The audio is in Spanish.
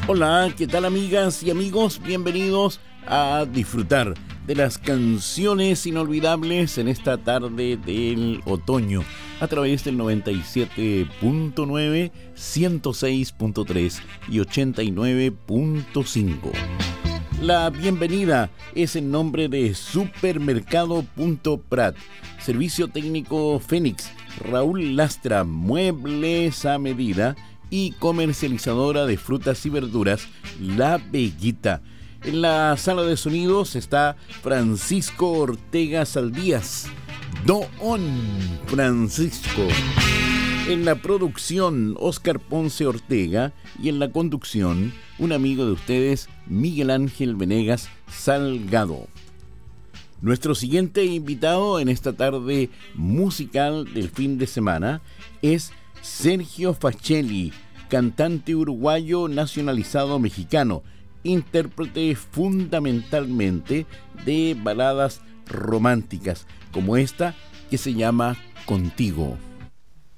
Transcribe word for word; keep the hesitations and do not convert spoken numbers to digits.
Hola, ¿qué tal amigas y amigos? Bienvenidos a disfrutar de las canciones inolvidables en esta tarde del otoño a través del noventa y siete punto nueve, ciento seis punto tres y ochenta y nueve punto cinco. La bienvenida es en nombre de Supermercado Punto Prat, Servicio Técnico Fénix, Raúl Lastra, Muebles a Medida y comercializadora de frutas y verduras La Veguita. En la sala de sonidos está Francisco Ortega Saldías, Don Francisco. En la producción, Óscar Ponce Ortega, y en la conducción, un amigo de ustedes, Miguel Ángel Venegas Salgado. Nuestro siguiente invitado en esta tarde musical del fin de semana es Sergio Facelli, cantante uruguayo nacionalizado mexicano, intérprete fundamentalmente de baladas románticas, como esta que se llama Contigo.